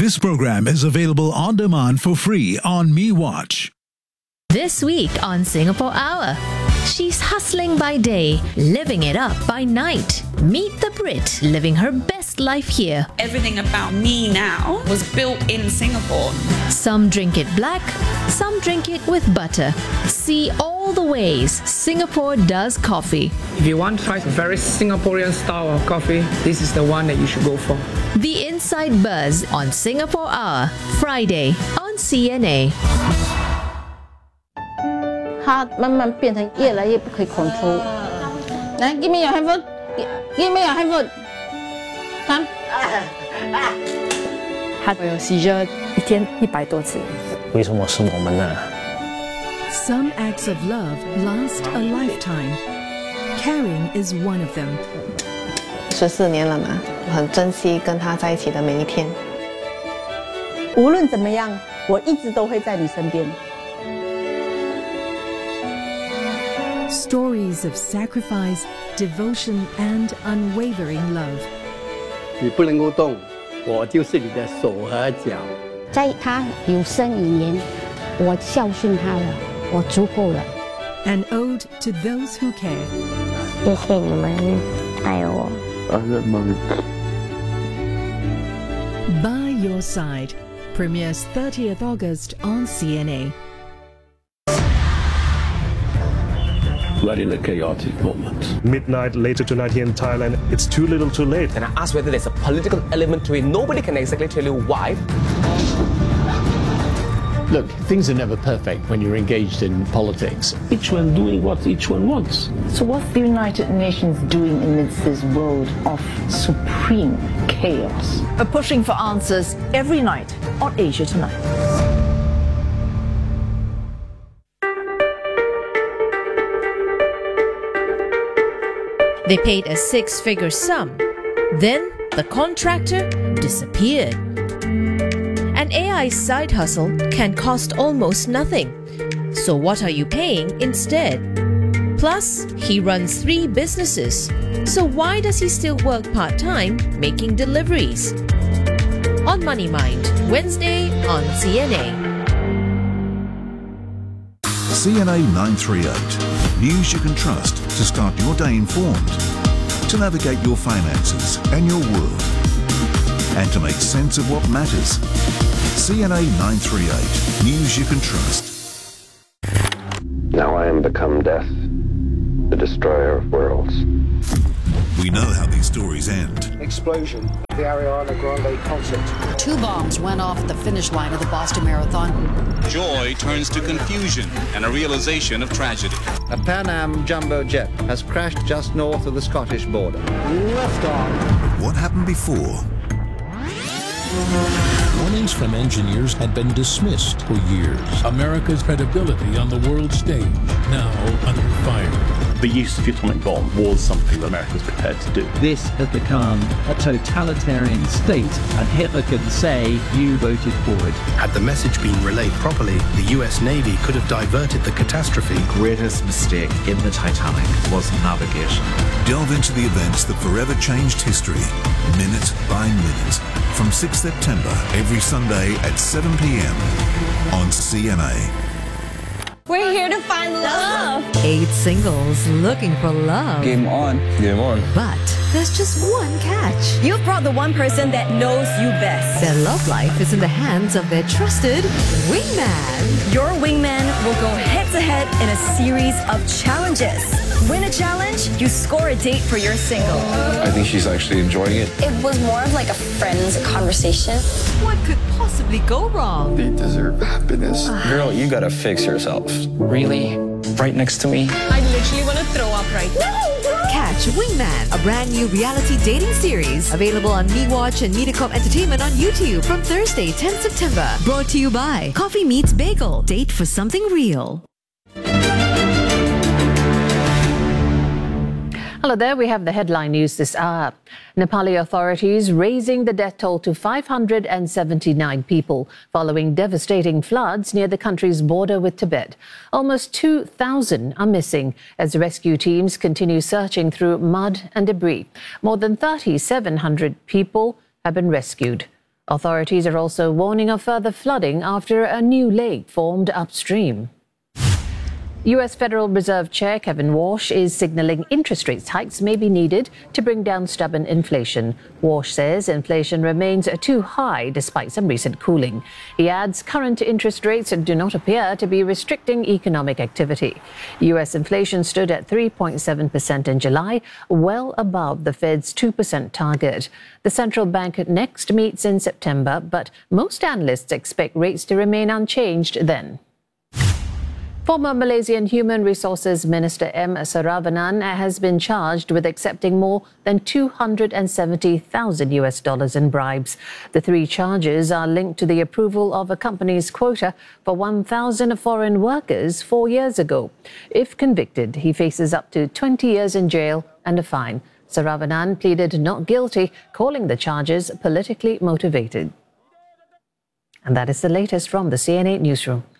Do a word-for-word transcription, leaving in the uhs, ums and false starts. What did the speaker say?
This program is available on demand for free on MeWatch. This week on Singapore Hour, she's hustling by day, living it up by night. Meet the Brit living her best life here. Everything about me now was built in Singapore. Some drink it black, some drink it with butter. See all the ways Singapore does coffee. If you want to try a very Singaporean style of coffee, this is the one that you should go for. The Inside Buzz on Singapore Hour, Friday on C N A. 它慢慢变成越来越不可以 control。来 ，give me your hand food， give me your hand food。看， 他有 seizure 一天一百多次。 为什么是我们呢？ Some acts of love last a lifetime. Caring is one of them. 十四年了嘛，很珍惜跟他在一起的每一天。 无论怎么样，我一直都会在你身边。 Stories of sacrifice, devotion, and unwavering love. 你不能够动，我就是你的手和脚。 在他有生以年，我孝顺他了，我足够了。 An ode to those who care. 谢谢你们爱我。 By Your Side premieres thirtieth August on C N A. We're in a chaotic moment. Midnight later tonight here in Thailand. It's too little too late. And I asked whether there's a political element to it. Nobody can exactly tell you why. Look, things are never perfect when you're engaged in politics. Each one doing what each one wants. So what's the United Nations doing amidst this world of supreme chaos? We're pushing for answers every night on Asia Tonight. They paid a six-figure sum. Then the contractor disappeared. An A I side hustle can cost almost nothing. So what are you paying instead? Plus, he runs three businesses. So why does he still work part-time making deliveries? On Money Mind, Wednesday on C N A. C N A nine thirty-eight. News you can trust to start your day informed, to navigate your finances and your world, and to make sense of what matters. C N A nine thirty-eight. News you can trust. Now I am become death, the destroyer of worlds. We know how these stories end. Explosion at the Ariana Grande concert. Two bombs went off at the finish line of the Boston Marathon. Joy turns to confusion and a realization of tragedy. A Pan Am jumbo jet has crashed just north of the Scottish border. Liftoff. But what happened before? Warnings from engineers had been dismissed for years. America's credibility on the world stage now under fire. The use of the atomic bomb was something that America was prepared to do. This has become a totalitarian state, and Hitler can say, you voted for it. Had the message been relayed properly, the U S Navy could have diverted the catastrophe. The greatest mistake in the Titanic was navigation. Delve into the events that forever changed history, minute by minute. From sixth September, every Sunday at seven p m on C N A. We're here to find love. Eight singles looking for love. Game on. Game on. But there's just one catch. You've brought the one person that knows you best. Their love life is in the hands of their trusted wingman. Your wingman will go head-to-head in a series of challenges. Win a challenge, you score a date for your single. I think she's actually enjoying it. It was more of like a friend's conversation. What could possibly go wrong? They deserve happiness. Girl, you gotta fix yourself. Really? Right next to me? I literally want to throw up right now. Catch Wingman, a brand new reality dating series. Available on MeWatch and Mediacom Entertainment on YouTube from Thursday, tenth September. Brought to you by Coffee Meets Bagel. Date for something real. Hello there, we have the headline news this hour. Nepali authorities raising the death toll to five hundred seventy-nine people following devastating floods near the country's border with Tibet. Almost two thousand are missing as rescue teams continue searching through mud and debris. More than three thousand seven hundred people have been rescued. Authorities are also warning of further flooding after a new lake formed upstream. U S Federal Reserve Chair Kevin Warsh is signaling interest rate hikes may be needed to bring down stubborn inflation. Warsh says inflation remains too high despite some recent cooling. He adds current interest rates do not appear to be restricting economic activity. U S inflation stood at three point seven percent in July, well above the Fed's two percent target. The central bank next meets in September, but most analysts expect rates to remain unchanged then. Former Malaysian Human Resources Minister M. Saravanan has been charged with accepting more than two hundred seventy thousand U S dollars in bribes. The three charges are linked to the approval of a company's quota for one thousand foreign workers four years ago. If convicted, he faces up to twenty years in jail and a fine. Saravanan pleaded not guilty, calling the charges politically motivated. And that is the latest from the C N eight newsroom.